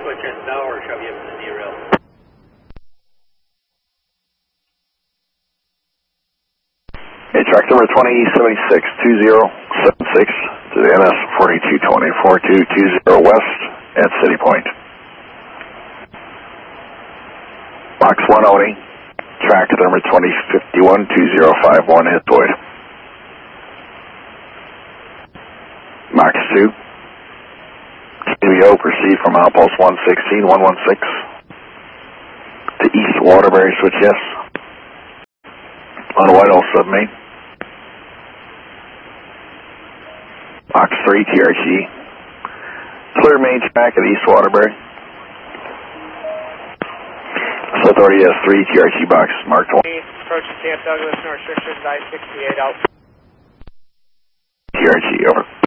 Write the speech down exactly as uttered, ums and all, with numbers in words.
switch ends now or shove you up to the derail? Okay, track number twenty seventy-six two zero seven six to the N S forty-two twenty four two two zero west at City Point. Box one Oni, track number twenty fifty-one two zero five one hit void. Box two, K B O proceed from outpost one sixteen one one six to East Waterbury, switch yes. On Whitehall submain. Box three, T R G. Clear main track at East Waterbury. So authority has three T R G box marked one. Approaching Camp Douglas, North Richards, I sixty-eight out. T R G, over.